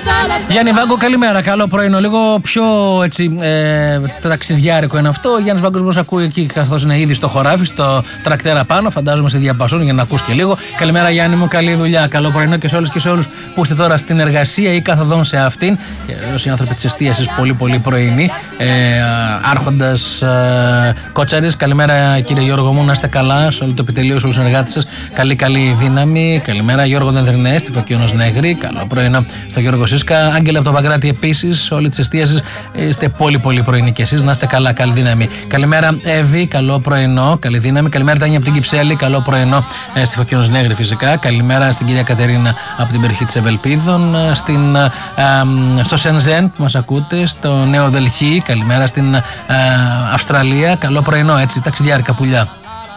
Γιάννη Βάγκο, καλημέρα. Καλό πρωινό. Λίγο πιο έτσι ταξιδιάρικο είναι αυτό. Ο Γιάννης Βάγκος μας ακούει εκεί καθώς είναι ήδη στο χωράφι, στο τρακτέρα πάνω. Φαντάζομαι σε διαπασόν για να ακούς και λίγο. Καλημέρα, Γιάννη μου. Καλή δουλειά. Καλό πρωινό και σε όλες και σε όλους που είστε τώρα στην εργασία ή καθοδόν σε αυτήν. Και όσοι άνθρωποι της εστίασης πολύ πρωινοί. Άρχοντας Κότσαρης. Καλημέρα, κύριε Γιώργο μου. Να είστε καλά. Σε όλο το επιτελείο, σε όλους τους συνεργάτες σας. Καλή δύναμη. Καλημέρα, Γιώργο Δενδρινέ, στη Φωκίωνος Νέγρη. Καλό πρωινό στο Γιώργο Σίσκα. Άγγελα από το Παγκράτη επίσης. Όλη τη εστίαση είστε πολύ πρωινοί κι εσείς. Να είστε καλά, καλή δύναμη. Καλημέρα, Εύη. Καλό πρωινό. Καλή δύναμη. Καλημέρα, Τάνια από την Κυψέλη. Καλό πρωινό στη Φωκίωνος Νέγρη φυσικά. Καλημέρα στην κυρία Κατερίνα από την περιοχή της Ευελπίδων. Στο Σενζέν που μας ακούτε. Στο Νέο Δελχή. Καλημέρα στην Αυστραλία. Καλό πρωινό, έτσι. Ταξιδιάρικα πουλιά.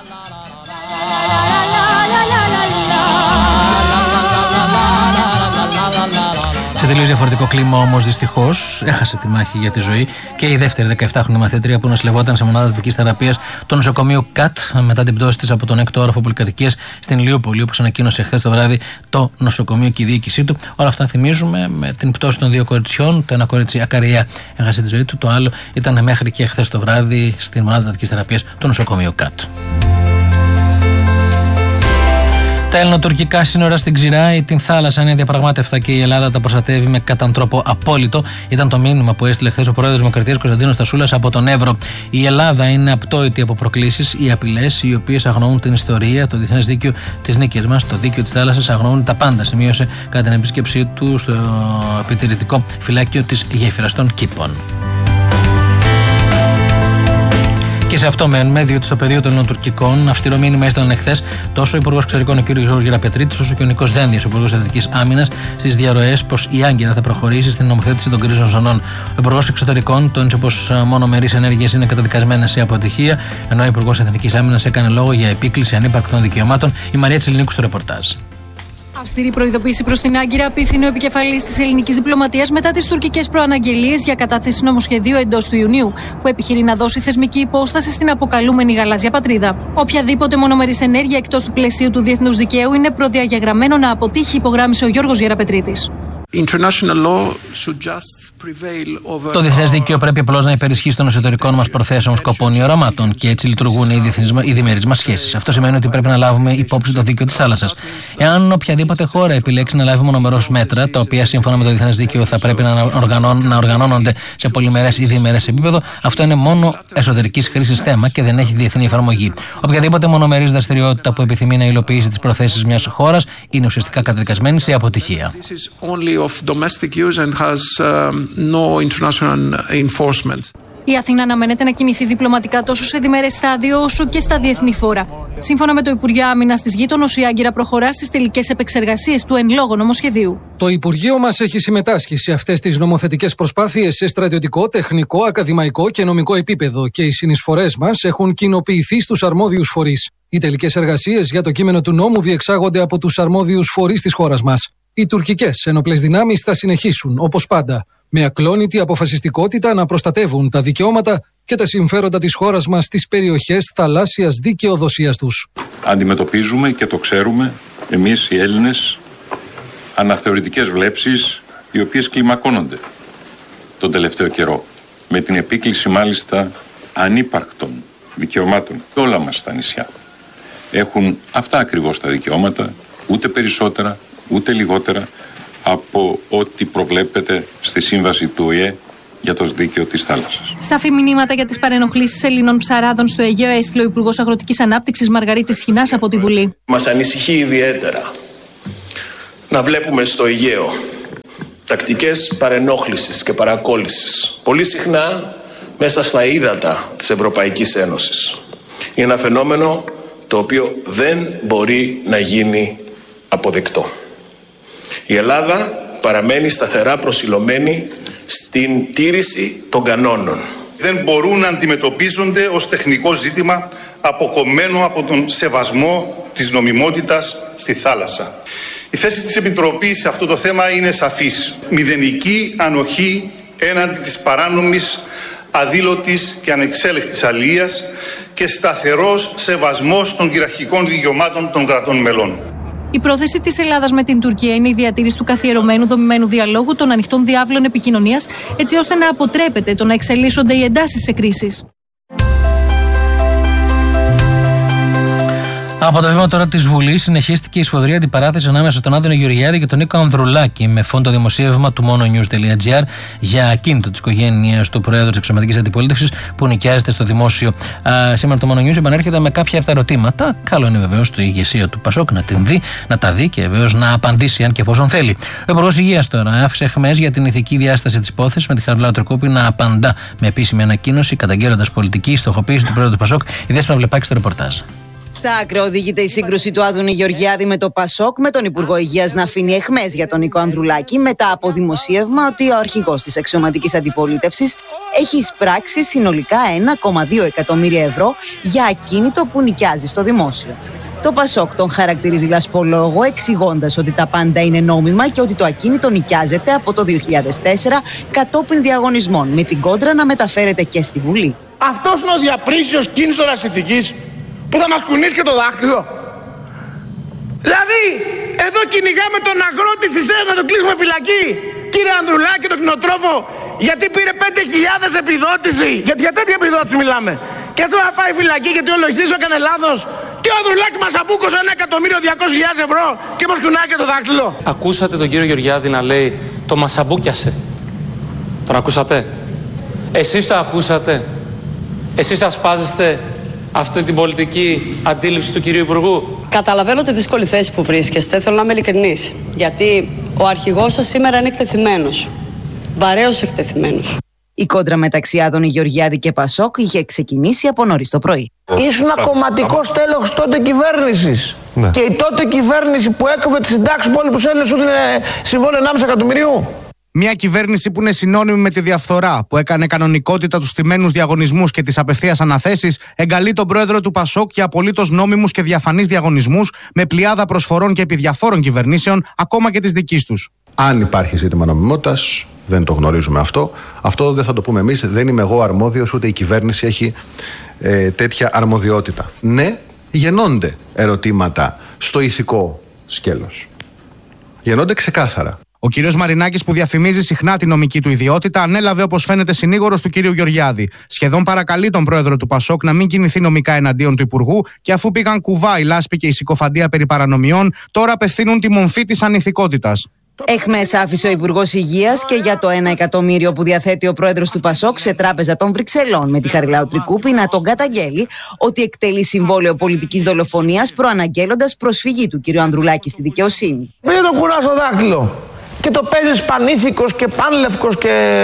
Σε τελείως διαφορετικό κλίμα όμως, δυστυχώς, έχασε τη μάχη για τη ζωή και η δεύτερη 17χρονη μαθήτρια που νοσηλευόταν σε μονάδα δυτικής θεραπείας του νοσοκομείου ΚΑΤ μετά την πτώση της από τον 6ο όροφο πολυκατοικίας στην Ηλιούπολη, όπως ανακοίνωσε χθες το βράδυ το νοσοκομείο και η διοίκησή του. Όλα αυτά θυμίζουμε με την πτώση των δύο κοριτσιών. Το ένα κορίτσι ακαριά έχασε τη ζωή του, το άλλο ήταν μέχρι και χθες το βράδυ στην μονάδα δυτικής θεραπείας του νοσοκομείου ΚΑΤ. Τα ελληνοτουρκικά σύνορα στην ξηρά ή την θάλασσα είναι διαπραγμάτευτα και η Ελλάδα τα προστατεύει με κατά τρόπο απόλυτο. Ήταν το μήνυμα που έστειλε χθες ο πρόεδρος της Δημοκρατίας Κωνσταντίνος Στασούλας από τον Εύρο. Η Ελλάδα είναι απτόητη από προκλήσεις ή απειλές οι οποίες αγνοούν την ιστορία, το διεθνές δίκαιο της νίκης μας. Το δίκαιο της θάλασσας αγνοούν τα πάντα, σημείωσε κατά την επίσκεψή του στο επιτηρητικό φυλάκιο της Γέφυρας των Κήπων. Και σε αυτό μένουμε, διότι στο πεδίο των ελληνοτουρκικών αυστηρό μήνυμα έστειλαν εχθές τόσο ο Υπουργός Εξωτερικών ο κ. Γιώργος Γεραπετρίτης, όσο και ο Νίκος Δένδιας, ο Υπουργός Εθνικής Άμυνας, στις διαρροές πως η Άγκυρα θα προχωρήσει στην νομοθέτηση των κρίσεων ζωνών. Ο Υπουργός Εξωτερικών τόνισε πως μονομερείς ενέργειες είναι καταδικασμένες σε αποτυχία, ενώ ο Υπουργός Εθνικής Άμυνας έκανε λόγο για επίκληση ανύπαρκτων δικαιωμάτων. Η Μαρία Τσελινίκου στο ρεπορτάζ. Αυστηρή προειδοποίηση προς την Άγκυρα απίθυνε ο επικεφαλής της ελληνικής διπλωματίας μετά τις τουρκικές προαναγγελίες για κατάθεση νομοσχεδίου εντός του Ιουνίου, που επιχειρεί να δώσει θεσμική υπόσταση στην αποκαλούμενη γαλάζια πατρίδα. Οποιαδήποτε μονομερής ενέργεια εκτός του πλαισίου του διεθνούς δικαίου είναι προδιαγεγραμμένο να αποτύχει, υπογράμμισε ο Γιώργος Γεραπετρίτης. Το διεθνές δίκαιο πρέπει απλώς να υπερισχύει των εσωτερικών μας προθέσεων, σκοπών ή οραμάτων και έτσι λειτουργούν οι διμερείς μας σχέσεις. Αυτό σημαίνει ότι πρέπει να λάβουμε υπόψη το δίκαιο της θάλασσας. Εάν οποιαδήποτε χώρα επιλέξει να λάβει μονομερώς μέτρα, τα οποία σύμφωνα με το διεθνές δίκαιο θα πρέπει να οργανώνονται σε πολυμερές ή διμερές επίπεδο, αυτό είναι μόνο εσωτερικής χρήσης θέμα και δεν έχει διεθνή εφαρμογή. Οποιαδήποτε μονομερής δραστηριότητα που επιθυμεί να υλοποιήσει τις προθέσεις μιας χώρας είναι ουσιαστικά καταδικασμένη σε αποτυχία. Η Αθήνα αναμένεται να κινηθεί διπλωματικά τόσο σε διμερές στάδιο όσο και στα διεθνή φόρα. Σύμφωνα με το Υπουργείο Άμυνας της γείτονος, η Άγκυρα προχωρά στις τελικές επεξεργασίες του εν λόγω νομοσχεδίου. Το Υπουργείο μας έχει συμμετάσχει σε αυτές τις νομοθετικές προσπάθειες σε στρατιωτικό, τεχνικό, ακαδημαϊκό και νομικό επίπεδο και οι συνεισφορές μας έχουν κοινοποιηθεί στους αρμόδιους φορείς. Οι τελικές εργασίες για το κείμενο του νόμου διεξάγονται από τους αρμόδιους φορείς της χώρας μας. Οι τουρκικές ενόπλες δυνάμεις θα συνεχίσουν, όπως πάντα, με ακλόνητη αποφασιστικότητα να προστατεύουν τα δικαιώματα και τα συμφέροντα της χώρας μας στις περιοχές θαλάσσιας δικαιοδοσίας τους. Αντιμετωπίζουμε και το ξέρουμε εμείς οι Έλληνες αναθεωρητικές βλέψεις οι οποίες κλιμακώνονται τον τελευταίο καιρό με την επίκληση μάλιστα ανύπαρκτων δικαιωμάτων. Όλα μας τα νησιά έχουν αυτά ακριβώς τα δικαιώματα, ούτε περισσότερα ούτε λιγότερα από ό,τι προβλέπεται στη σύμβαση του ΟΗΕ για το δίκαιο της θάλασσας. Σαφή μηνύματα για τις παρενοχλήσεις Ελλήνων ψαράδων στο Αιγαίο έστειλε ο Υπουργός Αγροτικής Ανάπτυξης Μαργαρίτης Χινάς από τη Βουλή. Μας ανησυχεί ιδιαίτερα να βλέπουμε στο Αιγαίο τακτικές παρενόχλησης και παρακόλλησης, πολύ συχνά μέσα στα ύδατα της Ευρωπαϊκής Ένωσης. Είναι ένα φαινόμενο το οποίο δεν μπορεί να γίνει αποδεκτό. Η Ελλάδα παραμένει σταθερά προσιλωμένη στην τήρηση των κανόνων. Δεν μπορούν να αντιμετωπίζονται ως τεχνικό ζήτημα αποκομμένο από τον σεβασμό της νομιμότητας στη θάλασσα. Η θέση της Επιτροπής σε αυτό το θέμα είναι σαφής. Μηδενική ανοχή έναντι της παράνομης, αδήλωτης και ανεξέλεγκτης αλίας και σταθερός σεβασμός των κυριαρχικών δικαιωμάτων των κρατών μελών. Η πρόθεση της Ελλάδας με την Τουρκία είναι η διατήρηση του καθιερωμένου δομημένου διαλόγου, των ανοιχτών διάβλων επικοινωνίας, έτσι ώστε να αποτρέπεται το να εξελίσσονται οι εντάσεις σε κρίσεις. Από το βήμα τώρα της Βουλής συνεχίστηκε η σφοδρή αντιπαράθεση ανάμεσα στον Άδωνη Γεωργιάδη και τον Νίκο Ανδρουλάκη, με φόντο δημοσίευμα του mononews.gr για ακίνητο της οικογένειας του Προέδρου της Αξιωματικής Αντιπολίτευσης που νοικιάζεται στο δημόσιο. Σήμερα το Mononews επανέρχεται με κάποια από τα ερωτήματα. Καλό είναι βεβαίως η ηγεσία του Πασόκ να τα δει και βεβαίως να απαντήσει αν και εφόσον θέλει. Ο Υπουργός Υγείας τώρα άφησε αιχμές για την ηθική διάσταση της υπόθεσης, με τη Χαριλάου Τρικούπη να απαντά με επίσημη ανακοίνωση, καταγγέλλοντας πολιτική στοχοποίηση του Προέδρου του Πασόκ. Η Δέσποινα Βλεπάκη στο ρεπορτάζ. Στα άκρα οδηγείται η σύγκρουση του Άδωνη Γεωργιάδη με το Πασόκ, με τον Υπουργό Υγείας να αφήνει αιχμές για τον Νίκο Ανδρουλάκη μετά από δημοσίευμα ότι ο αρχηγός της αξιωματικής αντιπολίτευσης έχει εισπράξει συνολικά 1,2 εκατομμύρια ευρώ για ακίνητο που νοικιάζει στο δημόσιο. Το Πασόκ τον χαρακτηρίζει λασπολόγο, εξηγώντας ότι τα πάντα είναι νόμιμα και ότι το ακίνητο νοικιάζεται από το 2004 κατόπιν διαγωνισμών, με την κόντρα να μεταφέρεται και στη Βουλή. Αυτός είναι ο διαπρίσιος κίνητορας ηθικής που θα μας κουνήσει και το δάχτυλο. Δηλαδή, εδώ κυνηγάμε τον αγρότη στις αίρες να τον κλείσουμε φυλακή, κύριε Ανδρουλάκη, τον κτηνοτρόφο, γιατί πήρε 5.000 επιδότηση. Για τέτοια επιδότηση μιλάμε. Και αυτό να πάει φυλακή γιατί ο λογιστής έκανε λάθος. Και ο Ανδρουλάκη μας αμπούκωσε 1.200.000 ευρώ και μας κουνάει και το δάχτυλο. Ακούσατε τον κύριο Γεωργιάδη να λέει το μας αμπούκιασε. Τον ακούσατε? Εσείς το ακούσατε? Εσείς ασπάζεστε αυτή την πολιτική αντίληψη του κυρίου Υπουργού? Καταλαβαίνω τη δύσκολη θέση που βρίσκεστε. Θέλω να είμαι ειλικρινής. Γιατί ο αρχηγός σας σήμερα είναι εκτεθειμένος. Βαρέως εκτεθειμένος. Η κόντρα μεταξύ Άδωνη Γεωργιάδη και Πασόκ είχε ξεκινήσει από νωρίς το πρωί. Ήσουν κομματικός τέλεχος τότε κυβέρνησης. Ναι. Και η τότε κυβέρνηση που έκοβε τη συντάξη από όλους τους Έλληνες ότι είναι συμβόλαιο 1,5 εκατομμυρίου. Μια κυβέρνηση που είναι συνώνυμη με τη διαφθορά, που έκανε κανονικότητα τους στημένους διαγωνισμούς και τις απευθείας αναθέσεις, εγκαλεί τον πρόεδρο του Πασόκ για απολύτως νόμιμους και διαφανείς διαγωνισμούς, με πλειάδα προσφορών και επιδιαφόρων κυβερνήσεων, ακόμα και της δικής τους. Αν υπάρχει ζήτημα νομιμότητας, δεν το γνωρίζουμε αυτό. Αυτό δεν θα το πούμε εμείς. Δεν είμαι εγώ αρμόδιος, ούτε η κυβέρνηση έχει τέτοια αρμοδιότητα. Ναι, γεννώνται ερωτήματα στο ηθικό σκέλος. Γεννώνται ξεκάθαρα. Ο κύριος Μαρινάκης, που διαφημίζει συχνά τη νομική του ιδιότητα, ανέλαβε όπως φαίνεται συνήγορος του κύριου Γεωργιάδη. Σχεδόν παρακαλεί τον πρόεδρο του Πασόκ να μην κινηθεί νομικά εναντίον του Υπουργού, και αφού πήγαν κουβά η λάσπη και η συκοφαντία περί παρανομιών, τώρα απευθύνουν τη μομφή της ανηθικότητας. Εχμές άφησε ο Υπουργός Υγείας και για το 1 εκατομμύριο που διαθέτει ο πρόεδρος του Πασόκ σε τράπεζα των Βρυξελών, με τη Χαριλάου Τρικούπη να τον καταγγέλει ότι εκτελεί συμβόλαιο πολιτικής δολοφονίας, προαναγγέλλοντας προσφυγή του κ. Ανδρουλάκη στη δικαιοσύνη. Μην το κουράς το δάχτυλο. Και το παίζεις πανήθικος και πανλευκος και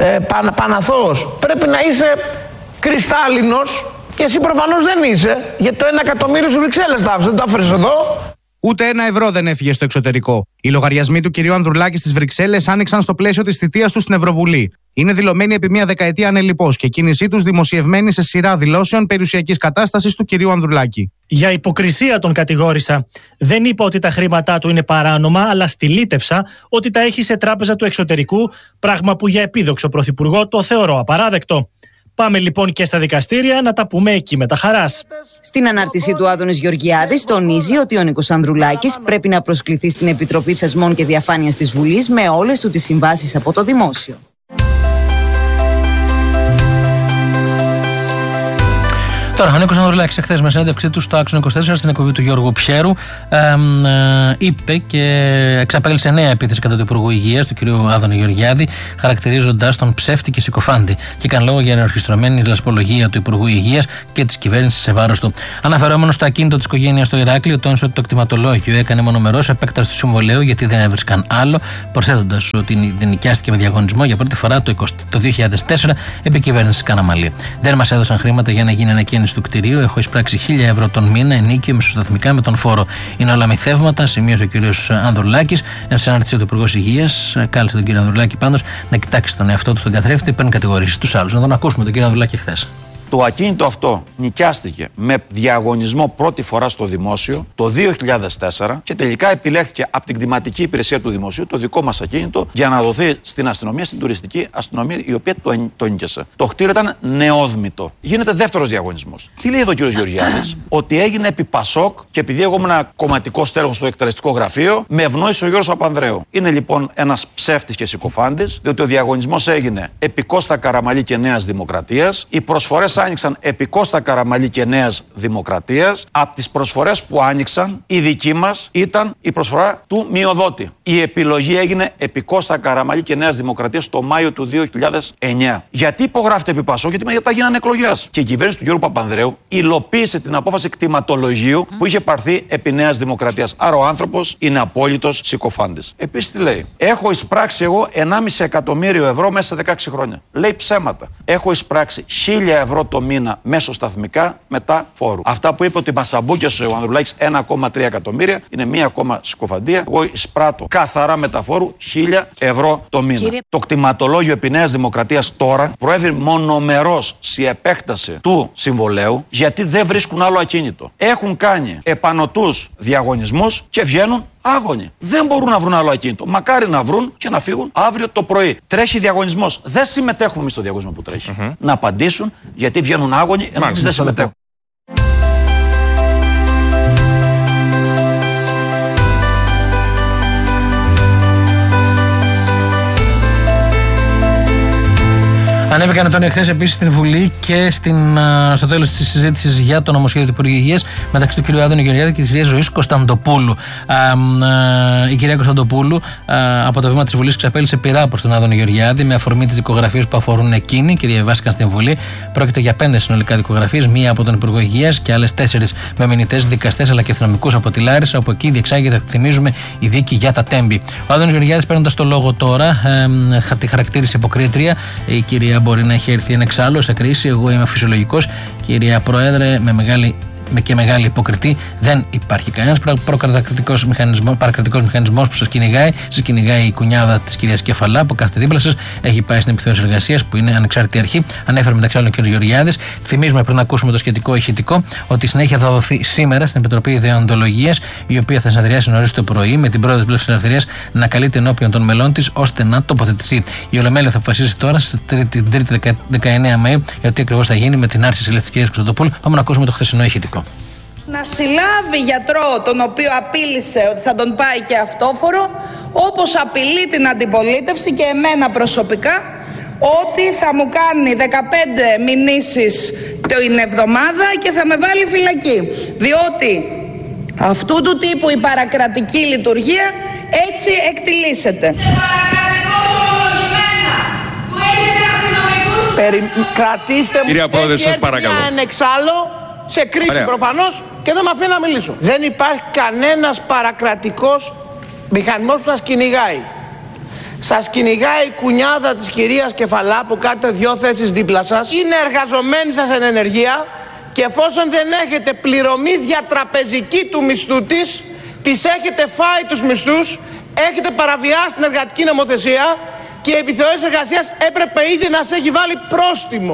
παναθώος. Πρέπει να είσαι κρυστάλλινος και εσύ προφανώς δεν είσαι. Γιατί το 1 εκατομμύριο στις Βρυξέλλες τα άφησες, δεν το άφησες εδώ. Ούτε 1 ευρώ δεν έφυγε στο εξωτερικό. Οι λογαριασμοί του κυρίου Ανδρουλάκη στις Βρυξέλλες άνοιξαν στο πλαίσιο της θητείας του στην Ευρωβουλή. Είναι δηλωμένοι επί μια δεκαετία ανελιπώς και η κίνησή τους δημοσιευμένη σε σειρά δηλώσεων περιουσιακής κατάστασης του κυρίου Ανδρουλάκη. Για υποκρισία τον κατηγόρησα. Δεν είπα ότι τα χρήματά του είναι παράνομα, αλλά στυλίτευσα ότι τα έχει σε τράπεζα του εξωτερικού, πράγμα που για επίδοξο πρωθυπουργό το θεωρώ απαράδεκτο. Πάμε λοιπόν και στα δικαστήρια να τα πούμε εκεί με τα χαράς. Στην ανάρτησή του, Άδωνης Γεωργιάδης τονίζει ότι ο Νίκος Ανδρουλάκης πρέπει να προσκληθεί στην Επιτροπή Θεσμών και Διαφάνειας της Βουλής με όλες του τις συμβάσεις από το δημόσιο. Τώρα, ο Νίκος Ανδρουλάκης εχθές με συνέντευξή του στο Άξονα 24 στην εκπομπή του Γιώργου Πιέρου είπε και εξαπέλυσε νέα επίθεση κατά του Υπουργού Υγείας, του κ. Άδωνη Γεωργιάδη, χαρακτηρίζοντας τον ψεύτη και συκοφάντη, και έκανε λόγο για ενορχιστρωμένη λασπολογία του Υπουργού Υγείας και της κυβέρνησης σε βάρος του. Αναφερόμενος στο ακίνητο της οικογένειας στο Ηράκλειο, τόνισε ότι το κτηματολόγιο έκανε μονομερός επέκταση του συμβολαίου γιατί δεν έβρισκαν άλλο, προσθέτοντας ότι δεν νοικιάστηκε με διαγωνισμό για πρώτη φορά το 2004 επί κυβέρνησης Καναμαλή. Δεν μας έδωσαν χρήματα για να γίνει ανακαίνιση του κτηρίου. Έχω εισπράξει 1.000 ευρώ τον μήνα ενίκιο μεσοσταθμικά με τον φόρο. Είναι όλα μυθεύματα, σημείωσε ο κ. Ανδρουλάκης. Εν συνάρτηση του Υπουργός Υγείας κάλεσε τον κ. Ανδρουλάκη πάντως να κοιτάξει τον εαυτό του στον καθρέφτη, παίρνει κατηγορήσεις στους άλλους. Να τον ακούσουμε τον κ. Ανδρουλάκη χθες. Το ακίνητο αυτό νοικιάστηκε με διαγωνισμό πρώτη φορά στο δημόσιο το 2004 και τελικά επιλέχθηκε από την κτηματική υπηρεσία του δημοσίου το δικό μας ακίνητο για να δοθεί στην αστυνομία, στην τουριστική αστυνομία, η οποία το νοίκιασε. Το κτίριο ήταν νεόδμητο. Γίνεται δεύτερος διαγωνισμός. Τι λέει εδώ ο κ. Γεωργιάδης? Ότι έγινε επί Πασόκ και επειδή εγώ ήμουν κομματικό στέλεχος στο εκτελεστικό γραφείο, με ευνόησε ο Γιώργος Παπανδρέου. Είναι λοιπόν ένας ψεύτης και συκοφάντης, διότι ο διαγωνισμός έγινε επί Κώστα Καραμαλή και Νέας Δημοκρατίας. Οι προσφορές άνοιξαν επί Κώστα Καραμαλή και Νέας Δημοκρατίας. Από τις προσφορές που άνοιξαν, η δική μας ήταν η προσφορά του μειοδότη. Η επιλογή έγινε επί Κώστα Καραμαλή και Νέας Δημοκρατίας το Μάιο του 2009. Γιατί υπογράφεται επί Πασόκ? Γιατί μετά γίνανε εκλογές. Και η κυβέρνηση του Γιώργου Παπανδρέου υλοποίησε την απόφαση κτηματολογίου που είχε πάρθει επί Νέας Δημοκρατίας. Άρα ο άνθρωπος είναι απόλυτος συκοφάντης. Επίσης τι λέει? Έχω εισπράξει εγώ 1,5 εκατομμύριο ευρώ μέσα σε 16 χρόνια. Λέει ψέματα. Έχω εισπράξει 1.000 ευρώ το μήνα μέσω σταθμικά μετά φόρου. Αυτά που είπε ότι μας αμπούκιασε ο Ανδρουλάκης 1,3 εκατομμύρια είναι μία ακόμα συκοφαντία. Εγώ εισπράττω καθαρά μετά φόρου 1.000 ευρώ το μήνα. Το κτηματολόγιο επί Νέας Δημοκρατίας τώρα προέβη μονομερός σε επέκταση του συμβολέου, γιατί δεν βρίσκουν άλλο ακίνητο. Έχουν κάνει επανωτούς διαγωνισμούς και βγαίνουν άγωνοι. Δεν μπορούν να βρουν άλλο ακίνητο. Μακάρι να βρουν και να φύγουν αύριο το πρωί. Τρέχει διαγωνισμός. Δεν συμμετέχουμε εμείς στο διαγωνισμό που τρέχει. Να απαντήσουν γιατί βγαίνουν άγωνοι ενώ εμείς δεν συμμετέχουμε. Ανέβηκαν Αντώνη χθες επίσης στην Βουλή και στο τέλος της συζήτησης για το νομοσχέδιο του Υπουργείου Υγείας μεταξύ του κ. Άδωνη Γεωργιάδη και της κυρίας Ζωής Κωνσταντοπούλου. Η κυρία Κωνσταντοπούλου από το βήμα της Βουλής ξαπέλυσε πειρά προς τον Άδωνη Γεωργιάδη με αφορμή τις δικογραφίες που αφορούν εκείνη και διαβάστηκαν στην Βουλή. Πρόκειται για 5 συνολικά δικογραφίες, μία από τον Υπουργό Υγείας και άλλες 4 με μηνυτές, δικαστές αλλά και αστυνομικούς από τη Λάρισα, όπου εκεί διεξάγεται, θυμίζουμε, η δίκη για τα Τέμπη. Ο Άδωνης Γεωργιάδης, παίρνοντας το λόγο τώρα, τη χαρακτήρισε υποκρίτρια. Η κυρία μπορεί να έχει έρθει εν εξάλλου σε κρίση. Εγώ είμαι φυσιολογικός. Κυρία Πρόεδρε, με μεγάλη υποκριτή, δεν υπάρχει κανένας παρακρατικός μηχανισμός που σας κυνηγάει. Σας κυνηγάει η κουνιάδα της κυρίας Κεφαλά που κάθεται δίπλα σας. Έχει πάει στην επιθεώρηση εργασίας που είναι ανεξάρτητη αρχή. Ανέφερε μεταξύ άλλων ο κ. Γεωργιάδης. Θυμίζουμε πριν ακούσουμε το σχετικό ηχητικό ότι η συνέχεια θα δοθεί σήμερα στην Επιτροπή Ιδεοντολογίας, η οποία θα συνεδριάσει νωρίς το πρωί με την πρόεδρο της Πλεύσης Ελευθερίας να καλείται ενώπιον των μελών της ώστε να τοποθετηθεί. Η Ολομέλεια θα αποφασίσει τώρα την 3η 19 Μαΐου για τι ακριβώς θα γίνει με την άρση της κυρίας Κωνσταντοπούλου. Πάμε να ακούσουμε το χθεσινό ηχητικό. Να συλλάβει γιατρό τον οποίο απείλησε ότι θα τον πάει και αυτόφορο, όπως απειλεί την αντιπολίτευση και εμένα προσωπικά ότι θα μου κάνει 15 μηνύσεις την εβδομάδα και θα με βάλει φυλακή, διότι αυτού του τύπου η παρακρατική λειτουργία έτσι εκτιλήσεται. Κρατήστε μου, κυρία Πρόεδρε, σας παρακαλώ. Ένα εξάλλο σε κρίση προφανώς και δεν με αφήνει να μιλήσω. Δεν υπάρχει κανένας παρακρατικός μηχανισμός που σας κυνηγάει. Σας κυνηγάει η κουνιάδα της κυρίας Κεφαλά που κάνετε 2 θέσεις δίπλα σας. Είναι εργαζομένη σας εν ενεργεία και εφόσον δεν έχετε πληρωμή διατραπεζική του μισθού της έχετε φάει τους μισθούς, έχετε παραβιάσει την εργατική νομοθεσία και η επιθεώρηση εργασίας έπρεπε ήδη να σε έχει βάλει πρόστιμο.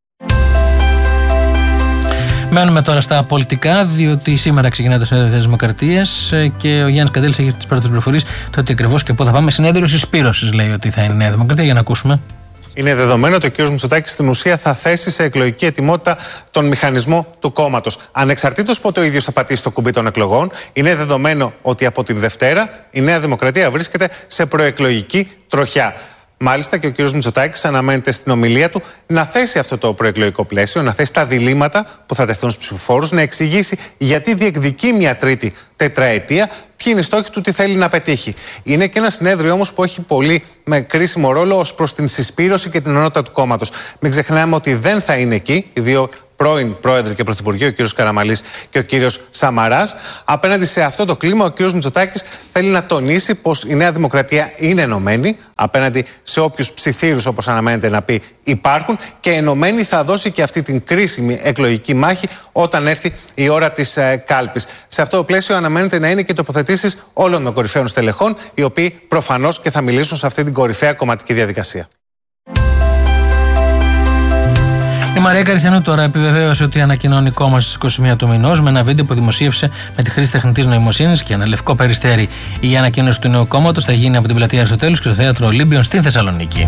Μένουμε τώρα στα πολιτικά, διότι σήμερα ξεκινάει το συνέδριο της Δημοκρατίας και ο Γιάννης Καντέλης έχει τις πρώτες πληροφορίες το ότι ακριβώς και πού θα πάμε. Συνέδριο συσπήρωσης λέει ότι θα είναι η Νέα Δημοκρατία. Για να ακούσουμε. Είναι δεδομένο ότι ο κ. Μητσοτάκης στην ουσία θα θέσει σε εκλογική ετοιμότητα τον μηχανισμό του κόμματος. Ανεξαρτήτως πότε ο ίδιος θα πατήσει το κουμπί των εκλογών, είναι δεδομένο ότι από την Δευτέρα η Νέα Δημοκρατία βρίσκεται σε προεκλογική τροχιά. Μάλιστα και ο κ. Μητσοτάκης αναμένεται στην ομιλία του να θέσει αυτό το προεκλογικό πλαίσιο, να θέσει τα διλήμματα που θα τεθούν στους ψηφοφόρους, να εξηγήσει γιατί διεκδικεί μια τρίτη τετραετία, ποιοι είναι οι στόχοι του, τι θέλει να πετύχει. Είναι και ένα συνέδριο όμως που έχει πολύ με κρίσιμο ρόλο ως προς την συσπήρωση και την ενότητα του κόμματος. Μην ξεχνάμε ότι δεν θα είναι εκεί οι δύο πρώην πρόεδροι και πρωθυπουργοί, ο κ. Καραμαλής και ο κ. Σαμαράς. Απέναντι σε αυτό το κλίμα, ο κ. Μητσοτάκης θέλει να τονίσει πως η Νέα Δημοκρατία είναι ενωμένη απέναντι σε όποιους ψιθύρους, όπως αναμένεται να πει, υπάρχουν και ενωμένη θα δώσει και αυτή την κρίσιμη εκλογική μάχη όταν έρθει η ώρα της κάλπης. Σε αυτό το πλαίσιο αναμένεται να είναι και τοποθετήσεις όλων των κορυφαίων στελεχών, οι οποίοι προφανώς και θα μιλήσουν σε αυτή την κορυφαία κομματική διαδικασία. Μαρία Καριστιανού τώρα επιβεβαίωσε ότι ανακοινώνει κόμμα στις 21 του μηνός με ένα βίντεο που δημοσίευσε με τη χρήση τεχνητής νοημοσύνης και ένα λευκό περιστέρι. Η ανακοίνωση του νέου κόμματος θα γίνει από την πλατεία Αριστοτέλους και στο θέατρο Ολύμπιον στην Θεσσαλονίκη.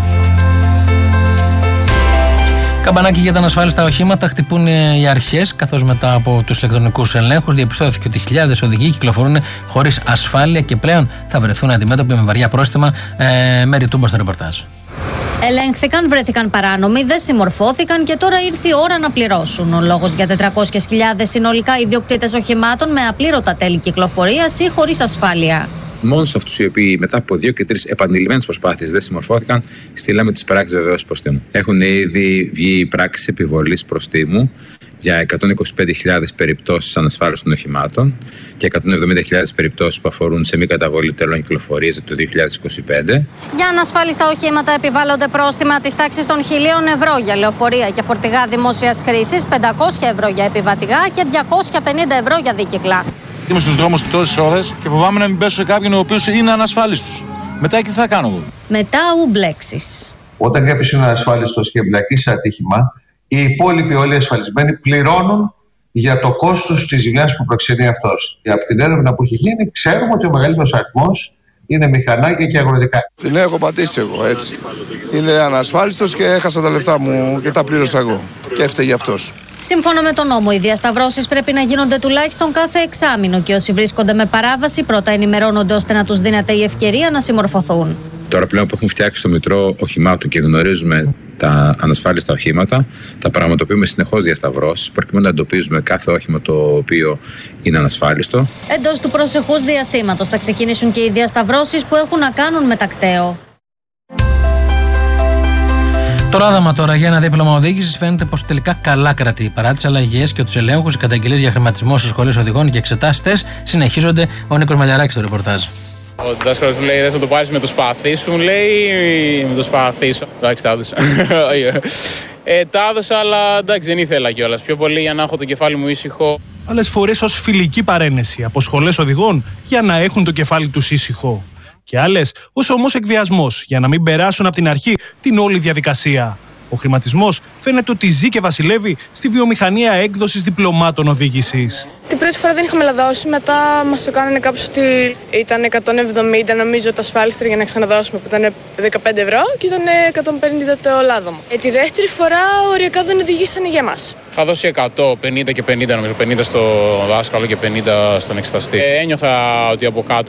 Καμπανάκι για τα ανασφάλιστα οχήματα χτυπούν οι αρχές, καθώς μετά από τους ηλεκτρονικούς ελέγχους διαπιστώθηκε ότι χιλιάδες οδηγοί κυκλοφορούν χωρίς ασφάλεια και πλέον θα βρεθούν αντιμέτωποι με βαριά πρόστιμα. Μέρη Τούμπα στο ρεπορτάζ. Ελέγχθηκαν, βρέθηκαν παράνομοι, δεν συμμορφώθηκαν και τώρα ήρθε η ώρα να πληρώσουν. Ο λόγος για 400.000 συνολικά ιδιοκτήτες οχημάτων με απλήρωτα τέλη κυκλοφορίας ή χωρίς ασφάλεια. Μόνο σε αυτούς οι οποίοι μετά από 2 και 3 επανειλημμένες προσπάθειες δεν συμμορφώθηκαν, στείλαμε τις πράξεις βεβαίωσης προστίμου. Έχουν ήδη βγει πράξεις επιβολής προστίμου για 125.000 περιπτώσεις ανασφάλισης των οχημάτων και 170.000 περιπτώσεις που αφορούν σε μη καταβολή τελών κυκλοφορίας το 2025. Για ανασφάλιστα οχήματα επιβάλλονται πρόστιμα της τάξης των 1.000 ευρώ για λεωφορεία και φορτηγά δημόσιας χρήσης, 500 ευρώ για επιβατηγά και 250 ευρώ για δίκυκλα. Είμαι στους δρόμους τόσες ώρες και φοβάμαι να μην πέσω σε κάποιον ο οποίος είναι ανασφάλιστος. Μετά τι θα κάνω εγώ? Μετά ουμπλέξεις. Όταν κάποιος είναι ανασφάλιστος και εμπλακεί σε ατύχημα, οι υπόλοιποι όλοι ασφαλισμένοι πληρώνουν για το κόστος της ζημιάς που προξενεί αυτός. Και από την έρευνα που έχει γίνει, ξέρουμε ότι ο μεγαλύτερος αριθμός είναι μηχανάκια και αγροτικά. Την έχω πατήσει εγώ έτσι. Είναι ανασφάλιστος και έχασα τα λεφτά μου και τα πλήρωσα εγώ. Και έφταιγε αυτός. Σύμφωνα με τον νόμο, οι διασταυρώσεις πρέπει να γίνονται τουλάχιστον κάθε εξάμηνο και όσοι βρίσκονται με παράβαση πρώτα ενημερώνονται ώστε να τους δίνεται η ευκαιρία να συμμορφωθούν. Τώρα πλέον που έχουμε φτιάξει το Μητρό Οχημάτων και γνωρίζουμε τα ανασφάλιστα οχήματα, θα πραγματοποιούμε συνεχώς διασταυρώσεις προκειμένου να εντοπίζουμε κάθε όχημα το οποίο είναι ανασφάλιστο. Εντός του προσεχούς διαστήματος θα ξεκινήσουν και οι διασταυρώσεις που έχουν να κάνουν με τακταίο. Το ράδαμα τώρα για ένα δίπλωμα οδήγησης φαίνεται πως τελικά καλά κρατεί. Παρά τις αλλαγές και τους ελέγχους, οι καταγγελίες για χρηματισμό στις σχολές οδηγών και εξετάστες συνεχίζονται. Ο Νίκος Μαλιαράκης στο ρεπορτάζ. Ο δάσκαλος μου λέει: δεν θα το πάρεις με το σπαθί σου, μου λέει, με το σπαθί σου. Εντάξει, τα έδωσα. Τα έδωσα, αλλά εντάξει, δεν ήθελα κιόλας. Πιο πολύ για να έχω το κεφάλι μου ήσυχο. Άλλες φορές ως φιλική παρένεση από σχολές οδηγών για να έχουν το κεφάλι τους ήσυχο. Και άλλες ως όμως εκβιασμός για να μην περάσουν από την αρχή την όλη διαδικασία. Ο χρηματισμός φαίνεται ότι ζει και βασιλεύει στη βιομηχανία έκδοσης διπλωμάτων οδήγησης. Την πρώτη φορά δεν είχαμε λαδώσει, μετά μας το κάνανε κάποιος ότι ήταν 170 νομίζω τα ασφάλιστρα για να ξαναδώσουμε που ήταν 15 ευρώ και ήταν 150 το λάδωμα. Τη δεύτερη φορά οριακά δεν οδηγήσανε για μας. Είχα δώσει 100, 50 και 50 νομίζω, 50 στο δάσκαλο και 50 στον εξεταστή. Ένιωθα ότι από κάτω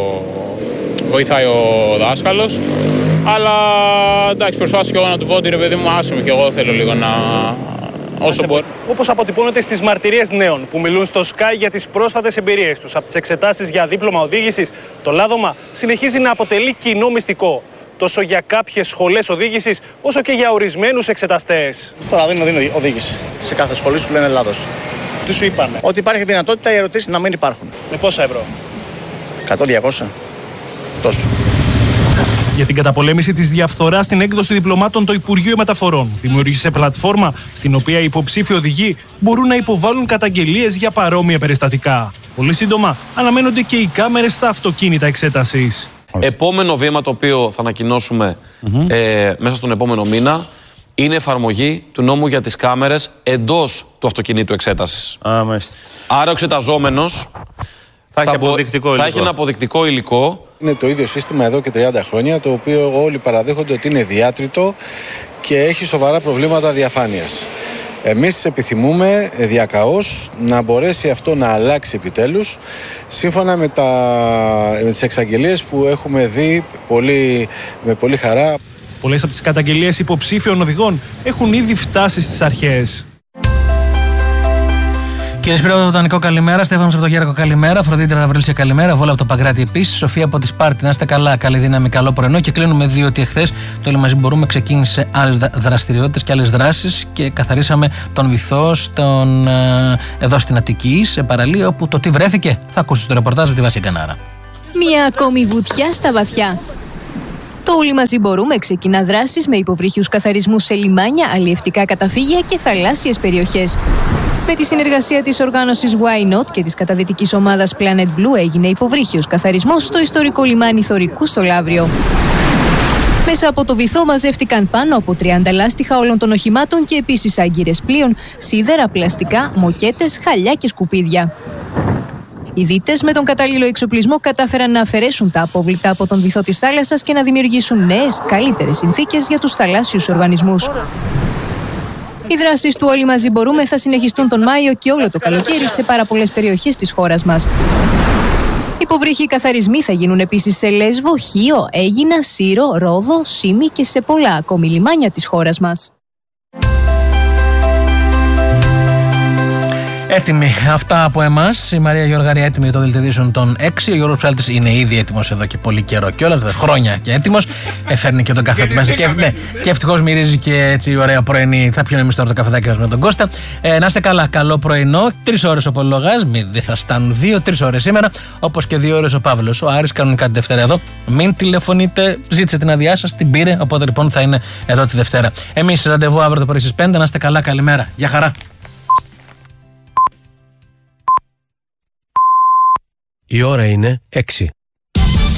βοηθάει ο δάσκαλος. Αλλά εντάξει, προσπάθησα και εγώ να του πω ότι ρε παιδί μου, άσε με και εγώ θέλω λίγο να. Όσο μπορεί. Όπως αποτυπώνεται στις μαρτυρίες νέων που μιλούν στο Sky για τις πρόσφατες εμπειρίες τους από τις εξετάσεις για δίπλωμα οδήγησης, το λάδωμα συνεχίζει να αποτελεί κοινό μυστικό. Τόσο για κάποιες σχολές οδήγησης, όσο και για ορισμένους εξεταστές. Τώρα δεν είναι οδήγηση. Σε κάθε σχολή σου λένε λάθος. Τι σου είπανε? Ότι υπάρχει δυνατότητα οι ερωτήσεις να μην υπάρχουν. Με πόσα ευρώ? 100-200. Τόσο. Για την καταπολέμηση της διαφθοράς στην έκδοση διπλωμάτων, το Υπουργείο Μεταφορών δημιούργησε πλατφόρμα στην οποία οι υποψήφοι οδηγοί μπορούν να υποβάλουν καταγγελίες για παρόμοια περιστατικά. Πολύ σύντομα αναμένονται και οι κάμερες στα αυτοκίνητα εξέτασης. Επόμενο βήμα το οποίο θα ανακοινώσουμε μέσα στον επόμενο μήνα είναι εφαρμογή του νόμου για τις κάμερες εντός του αυτοκινήτου εξέτασης. Άρα ο εξεταζόμενος θα έχει ένα αποδεικτικό υλικό. Είναι το ίδιο σύστημα εδώ και 30 χρόνια, το οποίο όλοι παραδέχονται ότι είναι διάτριτο και έχει σοβαρά προβλήματα διαφάνειας. Εμείς επιθυμούμε διακαώς να μπορέσει αυτό να αλλάξει επιτέλους, σύμφωνα με τις εξαγγελίες που έχουμε δει με πολύ χαρά. Πολλές από τις καταγγελίες υποψήφιων οδηγών έχουν ήδη φτάσει στις αρχές. Κύριε Σπύρο Βοτανικό, καλημέρα. Στέφανος από το Γέρακο, καλημέρα. Φροντίδη Ραδαβρύλσια, καλημέρα. Βόλα από το Παγκράτη επίσης. Σοφία από τη Σπάρτη, να είστε καλά. Καλή δύναμη, καλό πρωινό. Και κλείνουμε διότι εχθές το Όλοι Μαζί Μπορούμε ξεκίνησε άλλες δραστηριότητες και άλλες δράσεις και καθαρίσαμε τον βυθό εδώ στην Αττική, σε παραλία, όπου το τι βρέθηκε θα ακούσει στο ρεπορτάζ από τη Βάση Κανάρα. Μια ακόμη βουτιά στα βαθιά. Το Όλοι Μαζί Μπορούμε ξεκινά δράσεις με υποβρύχιους καθαρισμούς σε λιμάνια, αλλιευτικά καταφύγια και θαλάσσιες περιοχές. Με τη συνεργασία της οργάνωσης Why Not και της καταδυτικής ομάδας Planet Blue έγινε υποβρύχιος καθαρισμός στο ιστορικό λιμάνι Θωρικού στο Λαύριο. Μέσα από το βυθό μαζεύτηκαν πάνω από 30 λάστιχα όλων των οχημάτων και επίσης άγκυρες πλοίων, σίδερα, πλαστικά, μοκέτες, χαλιά και σκουπίδια. Οι δίτες με τον κατάλληλο εξοπλισμό κατάφεραν να αφαιρέσουν τα απόβλητα από τον βυθό της θάλασσας και να δημιουργήσουν νέες, καλύτερες συνθήκες για τους θαλάσσιους οργανισμούς. Οι δράσεις του Όλοι Μαζί Μπορούμε θα συνεχιστούν τον Μάιο και όλο το καλοκαίρι σε πάρα πολλές περιοχές της χώρας μας. Υποβρύχοι καθαρισμοί θα γίνουν επίσης σε Λέσβο, Χίο, Αίγινα, Σύρο, Ρόδο, Σύμη και σε πολλά ακόμη λιμάνια της χώρας μας. Έτοιμοι αυτά από εμάς. Η Μαρία Γιώργαρη έτοιμη για το δελτίο των 6. Ο Γιώργος Ψάλτης είναι ήδη έτοιμος εδώ και πολύ καιρό κιόλας, χρόνια και έτοιμος. Φέρνει και τον καφέ του μέσα. Και ευτυχώς μυρίζει και έτσι ωραία πρωινή. Θα πιούμε εμείς τώρα το καφεδάκι μας με τον Κώστα. Να είστε καλά, καλό πρωινό. 3 ώρες ο Πολυλογάς, δεν θα στάνουν 2-3 ώρες σήμερα. Όπως και 2 ώρες ο Παύλος. Ο Άρης κανονικά τη Δευτέρα εδώ. Μην τηλεφωνείτε, ζήτησε την αδειά σας, την πήρε. Οπότε λοιπόν θα είναι εδώ τη Δευτέρα. Εμείς ραντεβού αύριο το πρωί στις 5. Να είστε καλά, καλημέρα. Γεια χαρά. Η ώρα είναι 6.